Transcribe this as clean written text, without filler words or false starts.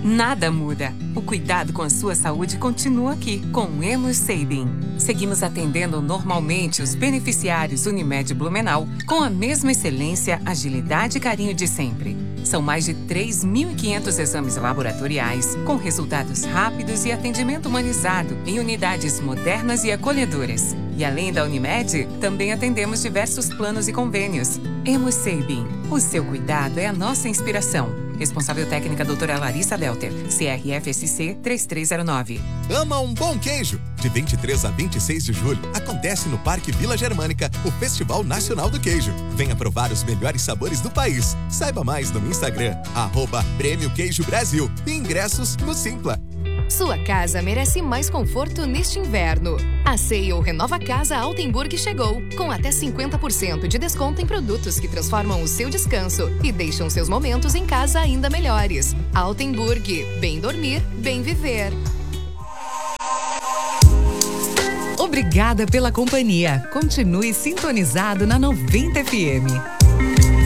Nada muda. O cuidado com a sua saúde continua aqui, com o Hemus Sabin. Seguimos atendendo normalmente os beneficiários Unimed Blumenau com a mesma excelência, agilidade e carinho de sempre. São mais de 3.500 exames laboratoriais, com resultados rápidos e atendimento humanizado em unidades modernas e acolhedoras. E além da Unimed, também atendemos diversos planos e convênios. Hemus Sabin. O seu cuidado é a nossa inspiração. Responsável técnica doutora Larissa Delter, CRFSC 3309. Ama um bom queijo? De 23 a 26 de julho, acontece no Parque Vila Germânica o Festival Nacional do Queijo. Venha provar os melhores sabores do país. Saiba mais no Instagram, @Prêmio Queijo Brasil. E ingressos no Simpla. Sua casa merece mais conforto neste inverno. A Sale Renova Casa Altenburg chegou, com até 50% de desconto em produtos que transformam o seu descanso e deixam seus momentos em casa ainda melhores. Altenburg, bem dormir, bem viver. Obrigada pela companhia. Continue sintonizado na 90 FM.